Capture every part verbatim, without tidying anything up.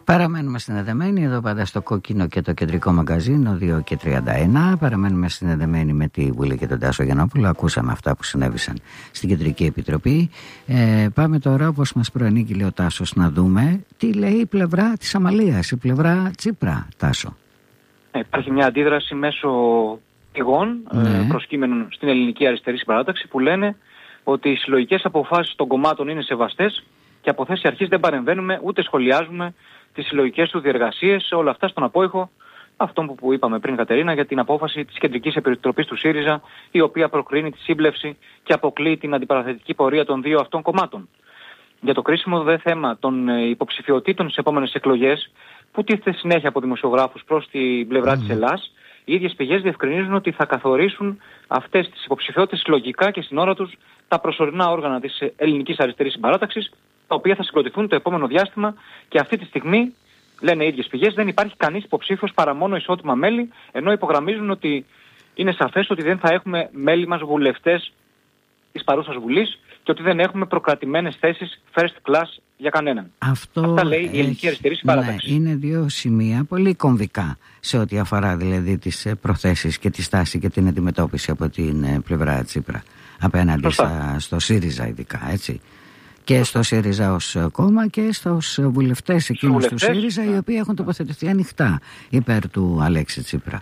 Παραμένουμε συνδεδεμένοι εδώ πάντα στο κόκκινο και το κεντρικό μαγκαζίνο δύο και τριάντα ένα. Παραμένουμε συνδεδεμένοι με τη Βουλή και τον Τάσο Γιαννόπουλο. Ακούσαμε αυτά που συνέβησαν στην Κεντρική Επιτροπή. Ε, πάμε τώρα, όπως μας προανήκει λέει ο Τάσος, να δούμε τι λέει η πλευρά της Αμαλίας, η πλευρά Τσίπρα. Τάσο. Υπάρχει μια αντίδραση μέσω πηγών ναι. ε, προσκύμενων στην ελληνική αριστερή συμπαράταξη που λένε ότι οι συλλογικές αποφάσεις των κομμάτων είναι σεβαστές και από θέση αρχής δεν παρεμβαίνουμε ούτε σχολιάζουμε τις συλλογικές του διεργασίες, όλα αυτά στον απόϊχο αυτόν που, που είπαμε πριν, Κατερίνα, για την απόφαση της Κεντρικής Επιτροπής του ΣΥΡΙΖΑ, η οποία προκρίνει τη σύμπλευση και αποκλείει την αντιπαραθετική πορεία των δύο αυτών κομμάτων. Για το κρίσιμο δε θέμα των υποψηφιωτήτων στις επόμενες εκλογές, που τίθεται συνέχεια από δημοσιογράφους προς την πλευρά mm. της Ελλάς, οι ίδιες πηγές διευκρινίζουν ότι θα καθορίσουν αυτές τις υποψηφιότητες συλλογικά και στην ώρα τους τα προσωρινά όργανα της ελληνικής αριστερής συμπαράταξης, τα οποία θα συγκροτηθούν το επόμενο διάστημα, και αυτή τη στιγμή, λένε οι ίδιες πηγές, δεν υπάρχει κανείς υποψήφιος παρά μόνο ισότιμα μέλη, ενώ υπογραμμίζουν ότι είναι σαφές ότι δεν θα έχουμε μέλη μας βουλευτές της παρούσας Βουλής και ότι δεν έχουμε προκρατημένες θέσεις first class για κανέναν. Αυτό Αυτά λέει έχει, η ελληνική αριστερή συμπαράταξη. Ναι, είναι δύο σημεία πολύ κομβικά σε ό,τι αφορά δηλαδή τις προθέσεις και τη στάση και την αντιμετώπιση από την πλευρά Τσίπρα απέναντι στα, στο ΣΥΡΙΖΑ ειδικά, έτσι. Και στο ΣΥΡΙΖΑ ως κόμμα και στους βουλευτές εκείνους του ΣΥΡΙΖΑ, οι οποίοι έχουν τοποθετηθεί ανοιχτά υπέρ του Αλέξη Τσίπρα.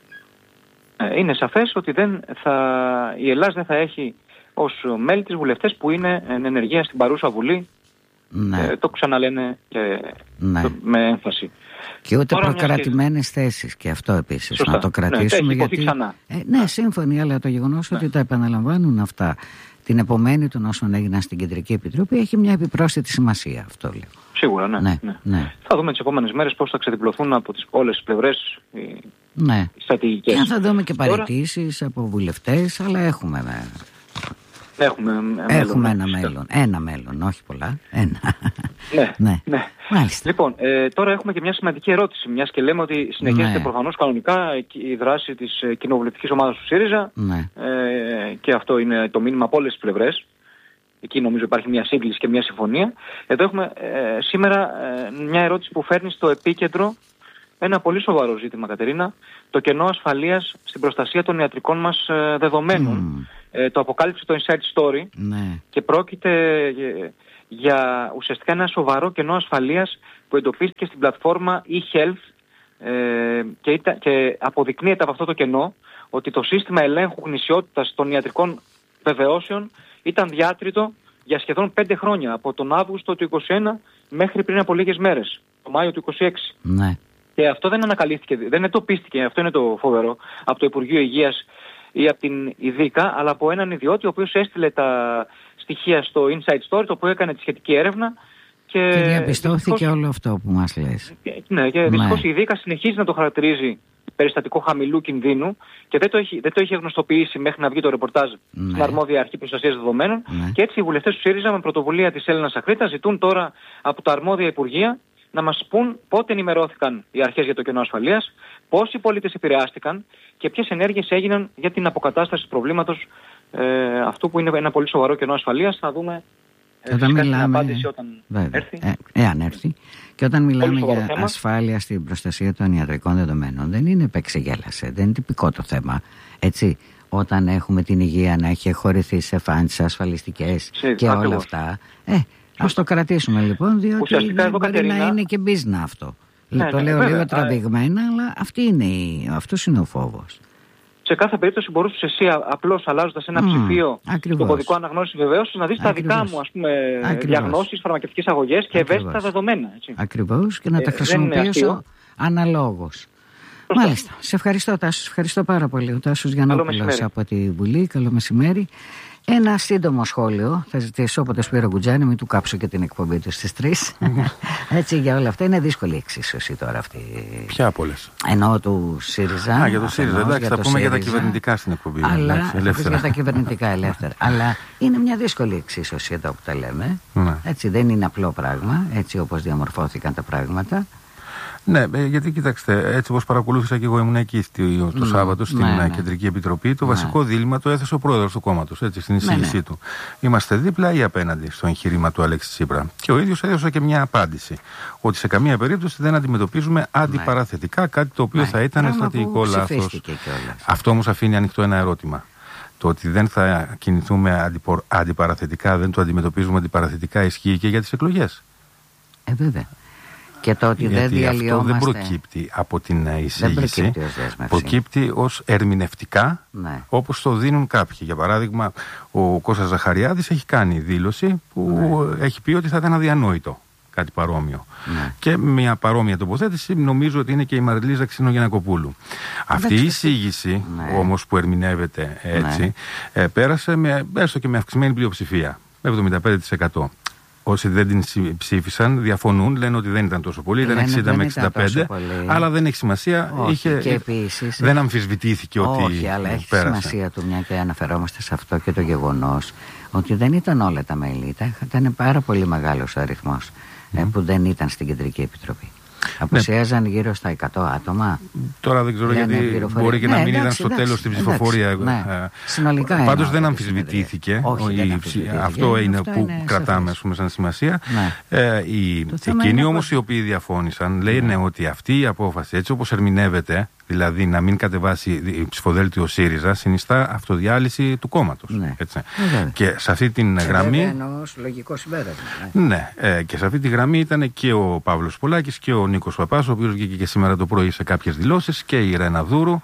Είναι σαφές ότι δεν θα, η Ελλάδα δεν θα έχει ως μέλη της βουλευτές που είναι εν ενεργεία στην παρούσα Βουλή. Ναι. Ε, το ξαναλένε και ναι. το, με έμφαση. Και ούτε τώρα προκρατημένες θέσεις, και αυτό επίσης. Σωστά. Να το κρατήσουμε, ναι, γιατί. Ε, ναι, σύμφωνοι, αλλά το γεγονός ναι. ότι τα επαναλαμβάνουν αυτά την επομένη των όσων έγιναν στην Κεντρική Επιτροπή έχει μια επιπρόσθετη σημασία, αυτό λέω. Σίγουρα, ναι. ναι, ναι. ναι. Θα δούμε τις επόμενες μέρες πώς θα ξεδιπλωθούν από τις όλες τις πλευρές οι, ναι. οι στρατηγικές. Και αν θα δούμε και παραιτήσεις από βουλευτές, αλλά έχουμε. Ναι. Έχουμε, Έχουμε μέλλον, ένα μέλλον. Ένα μέλλον, όχι πολλά. Ένα. Ναι, ναι. ναι. Μάλιστα. Λοιπόν, ε, τώρα έχουμε και μια σημαντική ερώτηση. Μιας και λέμε ότι συνεχίζεται ναι. προφανώς κανονικά η δράση της κοινοβουλευτικής ομάδας του ΣΥΡΙΖΑ. Ναι. Ε, και αυτό είναι το μήνυμα από όλες τις πλευρές. Εκεί νομίζω υπάρχει μια σύγκληση και μια συμφωνία. Εδώ έχουμε ε, σήμερα ε, μια ερώτηση που φέρνει στο επίκεντρο ένα πολύ σοβαρό ζήτημα, Κατερίνα. Το κενό ασφαλείας στην προστασία των ιατρικών μας ε, δεδομένων. Mm. Ε, το αποκάλυψε το Inside Story ναι. και πρόκειται για, για ουσιαστικά ένα σοβαρό κενό ασφαλείας που εντοπίστηκε στην πλατφόρμα e-health ε, και, ήτα, και αποδεικνύεται από αυτό το κενό ότι το σύστημα ελέγχου γνησιότητας των ιατρικών βεβαιώσεων ήταν διάτριτο για σχεδόν πέντε χρόνια, από τον Αύγουστο του είκοσι ένα μέχρι πριν από λίγες μέρες, το Μάιο του είκοσι έξι. Ναι. Και αυτό δεν ανακαλύφθηκε, δεν εντοπίστηκε, αυτό είναι το φοβερό, από το Υπουργείο Υγείας ή από την ΙΔΙΚΑ, αλλά από έναν ιδιώτη ο οποίος έστειλε τα στοιχεία στο Inside Story, το οποίο έκανε τη σχετική έρευνα. Και, και διαπιστώθηκε δυστυχώς όλο αυτό που μας λες. Ναι, και δυστυχώς ναι. η ΙΔΙΚΑ συνεχίζει να το χαρακτηρίζει περιστατικό χαμηλού κινδύνου και δεν το έχει, δεν το έχει γνωστοποιήσει μέχρι να βγει το ρεπορτάζ ναι. στην αρμόδια αρχή προστασίας δεδομένων. Ναι. Και έτσι οι βουλευτές του ΣΥΡΙΖΑ, με πρωτοβουλία της Έλενας Αχρήτα, ζητούν τώρα από τα αρμόδια υπουργεία να μας πούν πότε ενημερώθηκαν οι αρχές για το κενό ασφαλείας, πόσοι πολίτες επηρεάστηκαν και ποιες ενέργειες έγιναν για την αποκατάσταση του προβλήματος ε, αυτού που είναι ένα πολύ σοβαρό κενό ασφαλείας. Θα δούμε ε, όταν μιλάμε, την απάντηση όταν βέβαια, έρθει. Ε, εάν έρθει. Και όταν μιλάμε για θέμα. ασφάλεια στην προστασία των ιατρικών δεδομένων, δεν είναι επεξεγέλασε, δεν είναι τυπικό το θέμα. Έτσι, όταν έχουμε την υγεία να έχει χωρηθεί σε φάντσεις ασφαλιστικές και ακριβώς. όλα αυτά. Ε, ας το κρατήσουμε λοιπόν, διότι ουσιαστικά εδώ, μπορεί Κατερίνα, να είναι και business αυτό. Ναι, το ναι, λέω βέβαια, λίγο α, τραβηγμένα, αλλά αυτή είναι η, αυτός είναι ο φόβος. Σε κάθε περίπτωση μπορούσες εσύ απλώς αλλάζοντας ένα mm, ψηφίο ακριβώς. στο κωδικό αναγνώρισης βεβαίωσης να δεις ακριβώς. τα δικά μου ας πούμε, διαγνώσεις, φαρμακευτικές αγωγές και ακριβώς. ευαίσθητα δεδομένα. Έτσι. Ακριβώς, και να ε, τα χρησιμοποιήσω αναλόγως. Μάλιστα. Σε ευχαριστώ, Τάσο. Σε ευχαριστώ πάρα πολύ. Ο Τάσος Γιαννόπουλος από τη Βουλή. Καλό μεσημέρι. Ένα σύντομο σχόλιο. Θα ζητήσω από το Σπύρο Γκουτζάνη, μην του κάψω και την εκπομπή του στις τρεις. Έτσι, για όλα αυτά είναι δύσκολη εξίσωση τώρα αυτή. Ποια από όλες? Εννοώ του ΣΥΡΙΖΑ. Α, για το ΣΥΡΙΖΑ. Εντάξει, θα πούμε ΣΥΡΙΖΑ, για τα κυβερνητικά στην εκπομπή. Αλλά, εντάξει, ελεύθερα. για τα κυβερνητικά ελεύθερα. Αλλά είναι μια δύσκολη εξίσωση εδώ που τα λέμε. Ναι. Έτσι, δεν είναι απλό πράγμα, έτσι όπως διαμορφώθηκαν τα πράγματα. Ναι, γιατί κοιτάξτε, έτσι όπως παρακολούθησα και εγώ, ήμουν εκεί το, το Σάββατο στην ναι, ναι. Κεντρική Επιτροπή. Το ναι. βασικό δίλημμα το έθεσε ο πρόεδρος του κόμματος, έτσι, στην εισήγησή ναι, ναι. του. Είμαστε δίπλα ή απέναντι στο εγχείρημα του Αλέξη Τσίπρα. Και ο ίδιος έδωσε και μια απάντηση. Ότι σε καμία περίπτωση δεν αντιμετωπίζουμε αντιπαραθετικά κάτι το οποίο ναι. θα ήταν στρατηγικό λάθος. Αυτό όμως αφήνει ανοιχτό ένα ερώτημα. Το ότι δεν θα κινηθούμε αντιπο, αντιπαραθετικά, δεν το αντιμετωπίζουμε αντιπαραθετικά, ισχύει και για τις εκλογές. Ε, βέβαια. Και το ότι γιατί δεν διαλυόμαστε. Αυτό δεν προκύπτει από την εισήγηση. Δεν προκύπτει ως προκύπτει ως ερμηνευτικά, ναι. όπως το δίνουν κάποιοι. Για παράδειγμα, ο Κώστας Ζαχαριάδης έχει κάνει δήλωση που ναι. έχει πει ότι θα ήταν αδιανόητο. Κάτι παρόμοιο. Ναι. Και μια παρόμοια τοποθέτηση νομίζω ότι είναι και η Μαριλίζα Ξινογεννακοπούλου. Αυτή η εισήγηση ναι. όμως που ερμηνεύεται έτσι ναι. ε, πέρασε με, έστω και με αυξημένη πλειοψηφία. εβδομήντα πέντε τοις εκατό. Όσοι δεν την ψήφισαν διαφωνούν, λένε ότι δεν ήταν τόσο πολύ, ήταν εξήντα με εξήντα πέντε, αλλά δεν έχει σημασία. Όχι, είχε, και επίσης, δεν αμφισβητήθηκε όχι, ότι. Όχι, αλλά έχει πέρασε. Σημασία του, μια και αναφερόμαστε σε αυτό και το γεγονός ότι δεν ήταν όλα τα μέλη. Ήταν πάρα πολύ μεγάλος ο αριθμός mm. ε, που δεν ήταν στην Κεντρική Επιτροπή. Απουσίαζαν ναι. γύρω στα εκατό άτομα. Τώρα δεν ξέρω γιατί μπορεί και ναι, να μην ήταν στο τέλος την ψηφοφορία. Ναι. Συνολικά. Πάντως δεν αμφισβητήθηκε. Όχι, δεν αμφισβητήθηκε. Αυτό είναι αυτό που είναι κρατάμε ας πούμε, σαν σημασία. Ναι. Ε, οι, εκείνοι όμως οι οποίοι διαφώνησαν λένε ναι. ότι αυτή η απόφαση έτσι όπως ερμηνεύεται, δηλαδή να μην κατεβάσει ψηφοδέλτιο ΣΥΡΙΖΑ, συνιστά αυτοδιάλυση του κόμματος. Ναι. Και σε αυτή την σε γραμμή. Είναι λογικό συμπέρασμα. Ναι, ναι ε, και σε αυτή τη γραμμή ήταν και ο Παύλος Πολάκης και ο Νίκος Παπάς, ο οποίος βγήκε και σήμερα το πρωί σε κάποιες δηλώσεις, και η Ρένα Δούρου.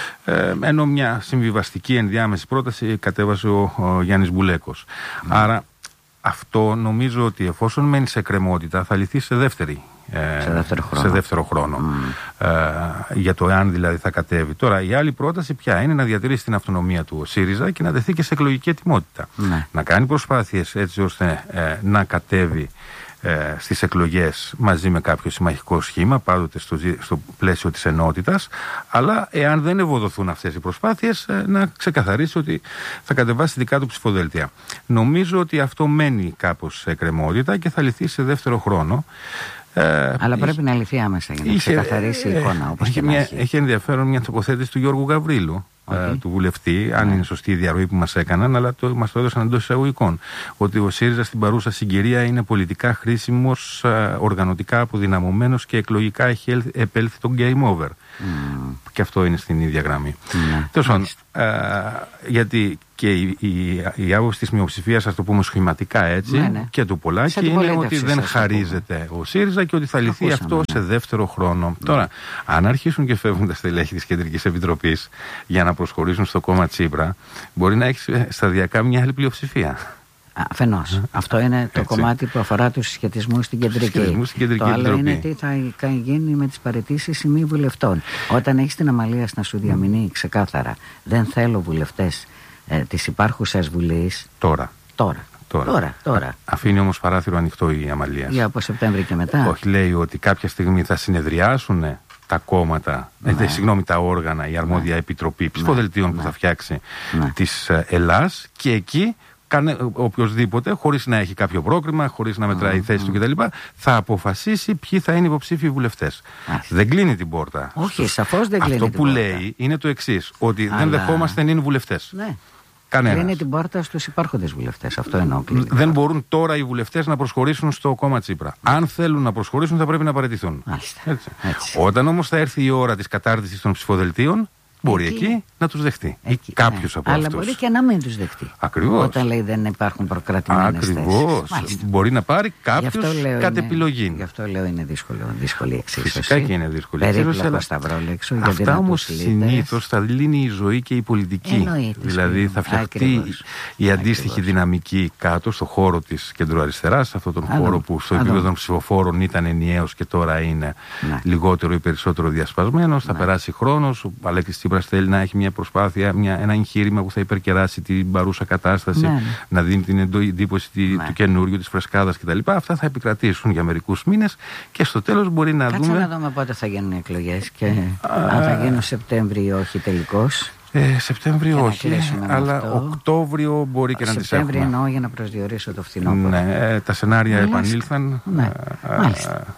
Ε, ενώ μια συμβιβαστική ενδιάμεση πρόταση κατέβασε ο, ο Γιάννης Μπουλέκος. Mm. Άρα αυτό νομίζω ότι εφόσον μένει σε εκκρεμότητα θα λυθεί σε δεύτερη. Ε, σε δεύτερο χρόνο, σε δεύτερο χρόνο. Mm. ε, για το εάν δηλαδή θα κατέβει. Τώρα η άλλη πρόταση ποια είναι? Να διατηρήσει την αυτονομία του ο ΣΥΡΙΖΑ και να τεθεί και σε εκλογική ετοιμότητα. Mm. Να κάνει προσπάθειες έτσι ώστε ε, να κατέβει ε, στις εκλογές μαζί με κάποιο συμμαχικό σχήμα, πάντοτε στο, στο πλαίσιο της ενότητας, αλλά εάν δεν ευοδοθούν αυτές οι προσπάθειες ε, να ξεκαθαρίσει ότι θα κατεβάσει δικά του ψηφοδέλτια. Νομίζω ότι αυτό μένει κάπως σε εκκρεμότητα και θα λυθεί σε δεύτερο χρόνο. Ε, Αλλά πρέπει είχε, να λυθεί άμεσα για να είχε, ξεκαθαρίσει η εικόνα. Όπως είχε, και μια, έχει. έχει ενδιαφέρον μια τοποθέτηση του Γιώργου Γαβρίλου, okay. ε, του βουλευτή, αν yeah. είναι σωστή η διαρροή που μας έκαναν, αλλά το, μας το έδωσαν εντός εισαγωγικών. Ότι ο ΣΥΡΙΖΑ στην παρούσα συγκυρία είναι πολιτικά χρήσιμος, ε, οργανωτικά αποδυναμωμένος και εκλογικά έχει επέλθει το game over. Mm. Και αυτό είναι στην ίδια γραμμή. Mm. Τέλος πάντων, ε, γιατί και η, η, η άποψη της μειοψηφίας, ας το πούμε σχηματικά έτσι, ναι, ναι. και του Πολάκη είναι ότι δεν χαρίζεται ο ΣΥΡΙΖΑ και ότι θα λυθεί Ακούσαμε, αυτό ναι. σε δεύτερο χρόνο. Mm. Τώρα, αν αρχίσουν και φεύγουν τα στελέχη της Κεντρικής Επιτροπής για να προσχωρήσουν στο κόμμα Τσίπρα, μπορεί να έχει σταδιακά μια άλλη πλειοψηφία. Αφενός. Αυτό είναι το Έτσι. κομμάτι που αφορά τους συσχετισμούς στην Κεντρική. Στην κεντρική το άλλο Επιτροπή. είναι τι θα γίνει με τις παραιτήσεις ή μη βουλευτών. Όταν έχεις την αμαλία να σου διαμηνεί ξεκάθαρα, δεν θέλω βουλευτές ε, της υπάρχουσας βουλής. Τώρα. Τώρα. Τώρα. τώρα, τώρα. Αφήνει όμως παράθυρο ανοιχτό η Αμαλία. Για από Σεπτέμβρη και μετά. Όχι, λέει ότι κάποια στιγμή θα συνεδριάσουν τα κόμματα, ναι. ε, συγγνώμη, τα όργανα, η αρμόδια ναι. επιτροπή ψηφοδελτίων ναι. που θα φτιάξει ναι. της Ελλάς, και εκεί κάνε, οποιοσδήποτε, χωρίς να έχει κάποιο πρόκριμα, χωρίς να μετράει η mm, θέση mm. του κτλ., θα αποφασίσει ποιοι θα είναι υποψήφιοι βουλευτές. Δεν κλείνει την πόρτα. Όχι, σαφώς δεν κλείνει. Αυτό την που πόρτα. λέει είναι το εξής, ότι Αλλά... δεν δεχόμαστε να είναι βουλευτές. Ναι. Κανένας. Κλείνει την πόρτα στους υπάρχοντες βουλευτές. Αυτό εννοώ. Δεν μπορούν τώρα οι βουλευτές να προσχωρήσουν στο κόμμα Τσίπρα. Αν θέλουν να προσχωρήσουν, θα πρέπει να παραιτηθούν. Έτσι. Έτσι. Όταν όμως θα έρθει η ώρα της κατάρτισης των ψηφοδελτίων, μπορεί εκεί, εκεί να τους δεχτεί. Κάποιος ναι. από Αλλά αυτούς. μπορεί και να μην τους δεχτεί. Ακριβώς. Όταν λέει δεν υπάρχουν προκρατημένες θέσεις. Ακριβώς. Μπορεί να πάρει κάποιος κατ' επιλογή. Γι' αυτό λέω είναι δύσκολο, δύσκολη εξίσωση. Φυσικά και είναι δύσκολη εξίσωση. Αλλά... σταυρόλεξο, αυτά όμως συνήθως θα λύνει η ζωή και η πολιτική. Εννοείται, δηλαδή θα φτιαχτεί η αντίστοιχη Ακριβώς. δυναμική κάτω στο χώρο της κεντροαριστεράς, σε αυτόν τον Άλλο. χώρο που στο επίπεδο των ψηφοφόρων ήταν ενιαίος και τώρα είναι ναι. λιγότερο ή περισσότερο διασπασμένος. Θα περάσει χρόνος. Ο Αλέξης Τσίπρας θέλει να έχει μια προσπάθεια, μια, ένα εγχείρημα που θα υπερκεράσει την παρούσα κατάσταση, ναι, ναι. να δίνει την εντύπωση ναι. του καινούριου, της φρεσκάδας κτλ. Αυτά θα επικρατήσουν για μερικούς μήνες και στο τέλος μπορεί να Κάτσε δούμε. να δούμε πότε θα γίνουν οι εκλογές και Α... αν θα γίνουν Σεπτέμβριο ή όχι τελικώς. Ε, Σεπτέμβριο όχι, αλλά αυτό. Οκτώβριο μπορεί και να τις έχουμε. Σεπτέμβριο εννοώ για να προσδιορίσω το φθινόπωρο. Ναι, τα σενάρια Μάλιστα. επανήλθαν. Ναι, μάλιστα.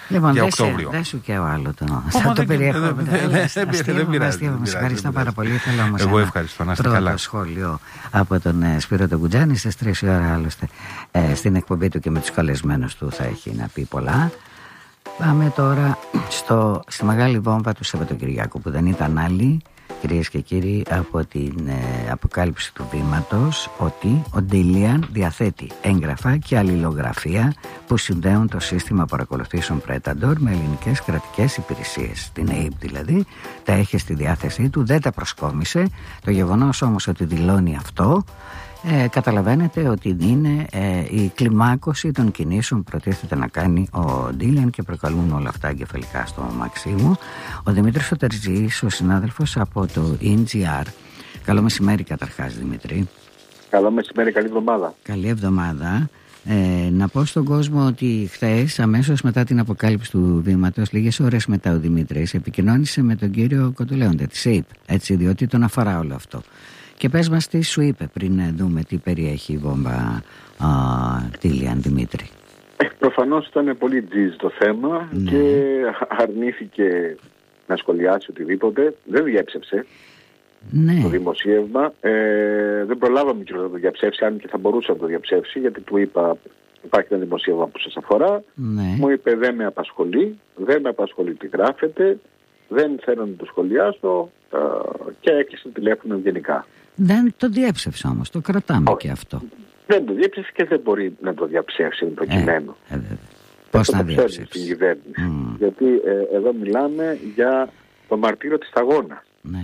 Λοιπόν, για Οκτώβριο. Δεν σου και άλλο το. Θα το περιέχω. Δεν πειράζει. Μας ευχαριστώ πάρα πολύ. Θέλω όμως εγώ ευχαριστώ. Να είστε καλά. Πρώτο σχόλιο από τον Σπύρο τον Κουτζάνη. Στις τρεις η ώρα άλλωστε στην εκπομπή του και με τους καλεσμένους του θα έχει να πει πολλά. Πάμε τώρα στο, στη μεγάλη βόμβα του Σαββατοκυριακού, που δεν ήταν άλλη, κυρίες και κύριοι, από την ε, αποκάλυψη του βήματος ότι ο Ντίλιαν διαθέτει έγγραφα και αλληλογραφία που συνδέουν το σύστημα παρακολουθήσεων Predator με ελληνικές κρατικές υπηρεσίες. Την ΕΕΠ δηλαδή, τα έχει στη διάθεσή του, δεν τα προσκόμισε. Το γεγονός όμως ότι δηλώνει αυτό, Ε, καταλαβαίνετε ότι είναι ε, η κλιμάκωση των κινήσεων που προτίθεται να κάνει ο Ντίλιαν και προκαλούν όλα αυτά εγκεφαλικά στο Μαξίμου. Ο Δημήτρης Οτερζής, ο συνάδελφος από το ι τζι αρ. Καλό μεσημέρι καταρχάς, Δημήτρη. Καλό μεσημέρι, καλή εβδομάδα. Καλή εβδομάδα. Ε, να πω στον κόσμο ότι χθες, αμέσως μετά την αποκάλυψη του βήματος, λίγες ώρες μετά, ο Δημήτρης επικοινώνησε με τον κύριο Κοντολέοντα της ΕΕΠ, έτσι, διότι τον αφορά όλο αυτό. Και πες μας τι σου είπε πριν δούμε τι περιέχει η βόμβα Ντίλιαν, Δημήτρη. Ε, προφανώς ήταν πολύ τζιζ το θέμα, ναι, και αρνήθηκε να σχολιάσει οτιδήποτε. Δεν διέψευσε, ναι, το δημοσίευμα. Ε, δεν προλάβαμε και να το διαψεύσει, αν και θα μπορούσε να το διαψεύσει, γιατί του είπα υπάρχει ένα δημοσίευμα που σας αφορά. Ναι. Μου είπε δεν με απασχολεί, δεν με απασχολεί τι γράφεται, δεν θέλω να το σχολιάσω, ε, και έκλεισε το τηλέφωνο γενικά. Δεν το διέψευσε όμως, το κρατάμε. Όχι, και αυτό. Δεν το διέψευσε και δεν μπορεί να το διαψεύσει προκειμένου. Ε, ε, ε, Πώς να διαψεύσει στην κυβέρνηση. Mm. Γιατί ε, εδώ μιλάμε για το μαρτύριο της σταγόνα. Ναι.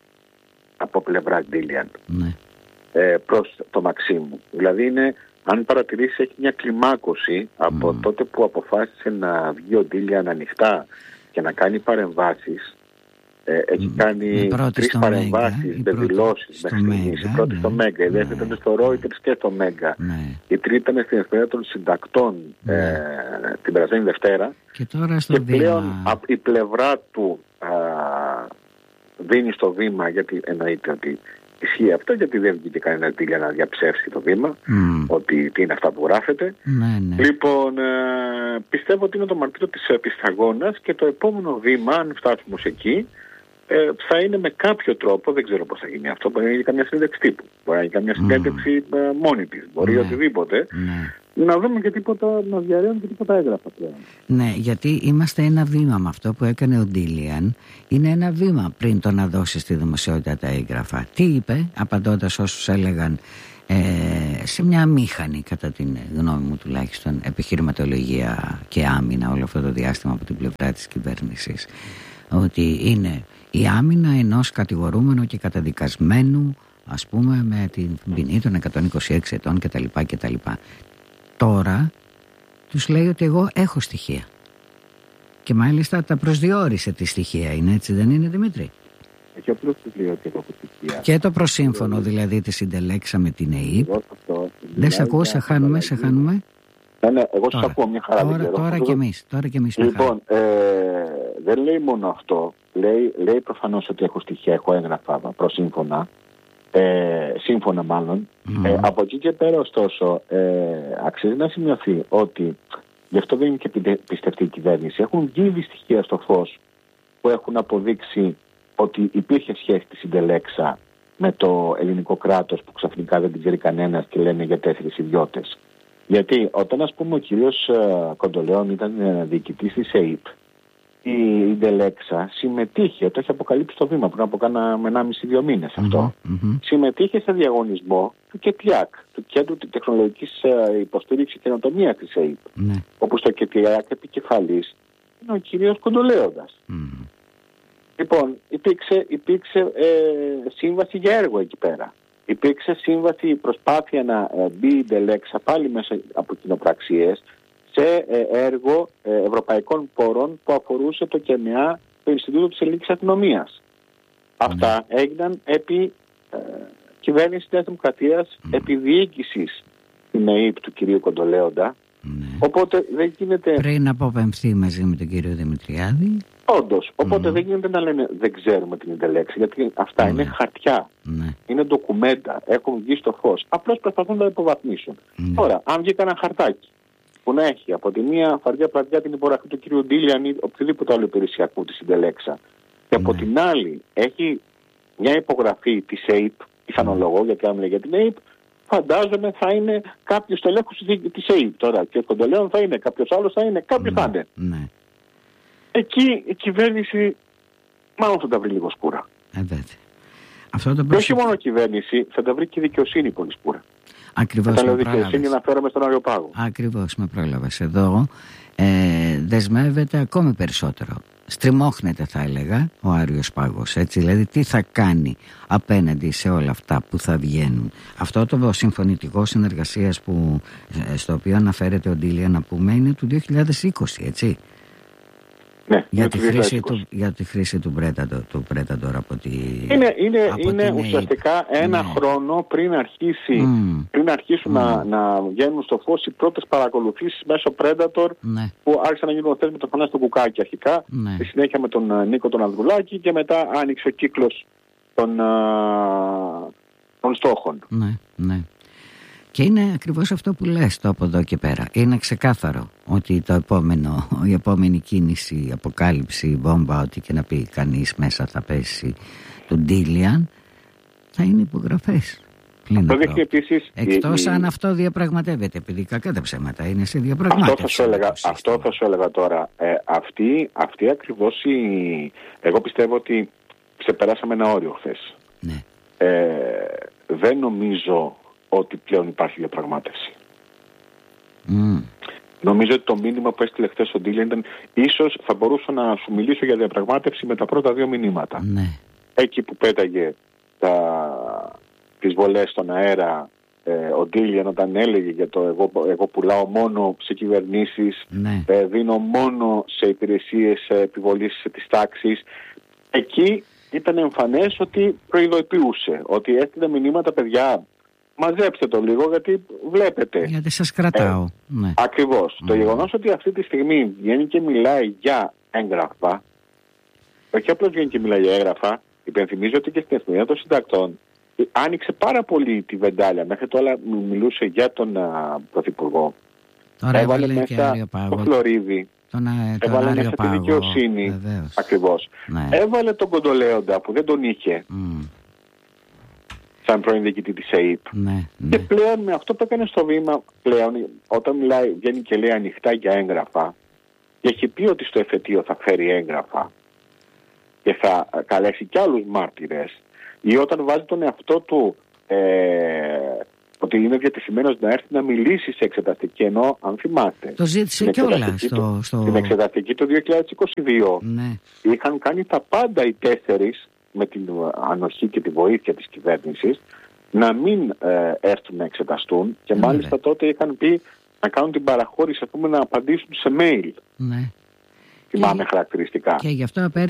Από πλευρά Ντίλιαν. Ναι. Ε, προς το Μαξίμου. Δηλαδή είναι, αν παρατηρήσεις, έχει μια κλιμάκωση από mm. τότε που αποφάσισε να βγει ο Ντίλιαν ανοιχτά και να κάνει παρεμβάσεις. Ε, έχει κάνει τρεις παρεμβάσεις με δηλώσεις μέχρι στιγμής. Η πρώτη, ναι, στο Μέγκα, η δεύτερη, ναι, ήταν στο Reuters και στο Μέγκα. Ναι. Η τρίτη ήταν στην Εφημερίδα των Συντακτών, ναι, ε, την περασμένη Δευτέρα. Και, τώρα στο και πλέον από η πλευρά του α, δίνει στο βήμα, γιατί εννοείται ότι ισχύει αυτό, γιατί δεν βγήκε κανένα Ντίλιαν να διαψεύσει το βήμα, mm. ότι τι είναι αυτά που γράφεται. Ναι, ναι. Λοιπόν, ε, πιστεύω ότι είναι το μαρτύριο της επισταγώνας και το επόμενο βήμα, αν φτάσουμε ως εκεί, Ε, θα είναι με κάποιο τρόπο, δεν ξέρω πώς θα γίνει αυτό, μπορεί να γίνει καμιά συνέντευξη τύπου, μπορεί να γίνει καμιά συνέντευξη mm. ε, μόνη της, μπορεί mm. οτιδήποτε, mm. να δούμε και τίποτα, να διαρρέουν και τίποτα έγγραφα πλέον. Ναι, γιατί είμαστε ένα βήμα με αυτό που έκανε ο Ντίλιαν, είναι ένα βήμα πριν το να δώσει στη δημοσιότητα τα έγγραφα. Τι είπε, απαντώντας όσους έλεγαν ε, σε μια αμήχανη, κατά την γνώμη μου τουλάχιστον, επιχειρηματολογία και άμυνα όλο αυτό το διάστημα από την πλευρά της κυβέρνησης, ότι είναι η άμυνα ενός κατηγορούμενου και καταδικασμένου, ας πούμε, με την ποινή των εκατόν είκοσι έξι ετών κτλ. κτλ. Τώρα τους λέει ότι εγώ έχω στοιχεία. Και μάλιστα τα προσδιορίσε τη στοιχεία. Είναι έτσι, δεν είναι, Δημήτρη? Και απλώς τους λέει ότι έχω στοιχεία. Και το προσύμφωνο δηλαδή τη συντελέξαμε την ΕΕΠ. Δεν σε ακούω, σε χάνουμε, σε χάνουμε. Ναι, ναι, εγώ σας ακούω μια χαρά. Τώρα, τώρα και εμείς, τώρα και εμείς. Λοιπόν, ε, δεν λέει μόνο αυτό. Λέει, λέει προφανώς ότι έχω στοιχεία, έχω έγγραφα προσύμφωνα. Ε, σύμφωνα μάλλον. Mm. Ε, από εκεί και πέρα, ωστόσο, ε, αξίζει να σημειωθεί ότι γι' αυτό δεν είναι και πιστευτή η κυβέρνηση. Έχουν βγει στοιχεία στο φως που έχουν αποδείξει ότι υπήρχε σχέση της Συντελέξα με το ελληνικό κράτος που ξαφνικά δεν την ξέρει κανένας και λένε για τέσσερις ιδιώτες. Γιατί όταν, ας πούμε, ο κύριος Κοντολέον ήταν διοικητής της ΕΕΠ, η Συντελέξα συμμετείχε, το έχει αποκαλύψει το βήμα πριν από κάνα με ενάμιση δύο μήνες αυτό, mm-hmm. συμμετείχε σε διαγωνισμό του ΚΕΤΙΑΚ, του Κέντρου Τεχνολογικής Υποστήριξης και Καινοτομίας της ΕΕΠ, mm-hmm. όπου στο ΚΕΤΙΑΚ επικεφαλής είναι ο κύριος Κοντολέοντας. Mm-hmm. Λοιπόν, υπήρξε, υπήρξε ε, σύμβαση για έργο εκεί πέρα. Υπήρξε σύμβαση, προσπάθεια να ε, μπει η Συντελέξα πάλι μέσα από κοινοπραξίες σε ε, έργο ε, ευρωπαϊκών πόρων που αφορούσε το ΚΕΜΕΑ, το Ινστιτούτο της Ελληνικής Αστυνομίας. Mm. Αυτά έγιναν επί ε, κυβέρνησης της Δημοκρατίας, mm. επί διοίκησης στην ΕΕΠ του κυρίου Κοντολέοντα. Mm. Οπότε δεν γίνεται... Πριν αποπεμφθεί μαζί με τον κύριο Δημητριάδη. Όντως. Οπότε mm. δεν γίνεται να λένε δεν ξέρουμε την Συντελέξη, γιατί αυτά mm. είναι χαρτιά. Mm. Είναι ντοκουμέντα. Έχουν βγει στο φως. Απλώς προσπαθούν να τα υποβαθμίσουν. Mm. Τώρα, αν βγει κανένα χαρτάκι που να έχει από τη μία φαρδιά πλατιά την υπογραφή του κ. Ντίλιαν ή οποιοδήποτε άλλο υπηρεσιακού της συντελέξα, και από Ναι. την άλλη έχει μια υπογραφή της ΕΙΠ, πιθανολογώ, γιατί αν για την ΕΙΠ, φαντάζομαι θα είναι κάποιος τελέχος της ΕΙΠ. Τώρα και το λέω θα είναι, κάποιος άλλος θα είναι, κάποιος Ναι. θα είναι. Ναι. Εκεί η κυβέρνηση μάλλον θα τα βρει λίγο σκούρα. Ε, βέβαια. Αυτό το Και όχι προσέξτε. μόνο η κυβέρνηση, θα τα βρει και η δικαιοσύνη πολύ σκούρα. Ακριβώς Όταν λέω με δικαιοσύνη, πρόλαβες. αναφέρομαι στον Αριοπάγο. Ακριβώς με πρόλαβες. Εδώ ε, δεσμεύεται ακόμη περισσότερο. Στριμώχνεται, θα έλεγα, ο Άριος Πάγος. Έτσι, δηλαδή τι θα κάνει απέναντι σε όλα αυτά που θα βγαίνουν. Αυτό το συμφωνητικό συνεργασίας που, ε, στο οποίο αναφέρεται ο Ντίλιαν, να πούμε, είναι του δύο χιλιάδες είκοσι, έτσι. Ναι, Για είναι τη, το χρήση δύο χιλιάδες του, είκοσι. για τη χρήση του Predator, του Predator από τη... Είναι, είναι, από είναι την ουσιαστικά ΑΕΠ. ένα Ναι. χρόνο πριν, αρχίσει, Μμμ. πριν αρχίσουν Μμμ. να, να βγαίνουν στο φως οι πρώτες παρακολουθήσεις μέσω Predator, Ναι, που άρχισαν να γίνουν αυτές με τον Θανάση τον Κουκάκη αρχικά, ναι. στη συνέχεια με τον ε, Νίκο τον Ανδρουλάκη και μετά άνοιξε ο κύκλος των, α, των στόχων. Ναι, ναι. Και είναι ακριβώς αυτό που λες το από εδώ και πέρα. Είναι ξεκάθαρο ότι το επόμενο, η επόμενη κίνηση, η αποκάλυψη, η βόμβα, ό,τι και να πει κανείς μέσα θα πέσει του Ντίλιαν, θα είναι υπογραφές. Πλην Το αυτό. δείχνει επίσης... Εκτός η- η- αν αυτό διαπραγματεύεται, επειδή κακά τα ψέματα είναι σε Αυτό διαπραγμάτευση. θα, σου έλεγα, το σύστημα. αυτό θα σου έλεγα τώρα. Ε, αυτή, αυτή ακριβώς η... Εγώ πιστεύω ότι ξεπεράσαμε ένα όριο χθες. Ναι. Ε, δεν νομίζω ότι πλέον υπάρχει διαπραγμάτευση. Mm. Νομίζω ότι το μήνυμα που έστειλε χθες ο Ντίλιαν ήταν, ίσως θα μπορούσα να σου μιλήσω για διαπραγμάτευση με τα πρώτα δύο μηνύματα. Ναι. Εκεί που πέταγε τα, τις βολές στον αέρα ε, ο Ντίλιαν, όταν έλεγε για το εγώ, εγώ πουλάω μόνο σε κυβερνήσεις, Ναι. ε, δίνω μόνο σε υπηρεσίες ε, επιβολής της τάξης, εκεί ήταν εμφανές ότι προειδοποιούσε, ότι έστειλε μηνύματα, παιδιά, μαζέψτε το λίγο γιατί βλέπετε. Γιατί σας κρατάω. Ναι. Ακριβώς. Mm. Το γεγονός ότι αυτή τη στιγμή βγαίνει και μιλάει για έγγραφα, όχι απλώς βγαίνει και μιλάει για έγγραφα, υπενθυμίζω ότι και στην Εφημερίδα των Συντακτών άνοιξε πάρα πολύ τη βεντάλια. Μέχρι τώρα μιλούσε για τον α, Πρωθυπουργό. Τώρα έβαλε έβαλε και μέσα Άριο το Πάγο. Φλωρίδη. Τον, α- τον Έβαλε Άριο μέσα τη Πάγο. δικαιοσύνη. Βεβαίως. Ακριβώς. Ναι. Έβαλε τον Κοντολέοντα που δεν τον είχε Mm. σαν πρώην διοικητή της ΕΙΠ. Ναι, Και ναι. πλέον με αυτό που έκανε στο βήμα, πλέον όταν μιλάει, βγαίνει και λέει ανοιχτά για έγγραφα, και έχει πει ότι στο εφετείο θα φέρει έγγραφα και θα καλέσει κι άλλους μάρτυρες, ή όταν βάζει τον εαυτό του ε, ότι είναι διατεθειμένος να έρθει να μιλήσει σε εξεταστική, ενώ αν θυμάστε Το ζήτησε στην κιόλα εξεταστική στο, του- στο... στην εξεταστική το δύο χιλιάδες είκοσι δύο Ναι. είχαν κάνει τα πάντα οι τέσσερις με την ανοχή και τη βοήθεια της κυβέρνησης να μην ε, έρθουν να εξεταστούν και Ε, μάλιστα βέβαια. τότε είχαν πει να κάνουν την παραχώρηση, ας πούμε, να απαντήσουν σε mail. Ναι. Θυμάμαι χαρακτηριστικά. Και γι' αυτό